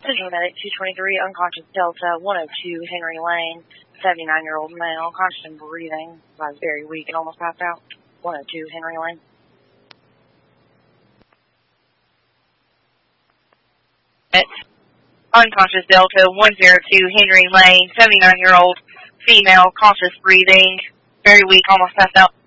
Precision Medic 223, unconscious Delta 102 Henry Lane, 79-year-old male, conscious and breathing. I was very weak and almost passed out. 102 Henry Lane. Unconscious Delta 102 Henry Lane, 79-year-old female, conscious breathing, very weak, almost passed out.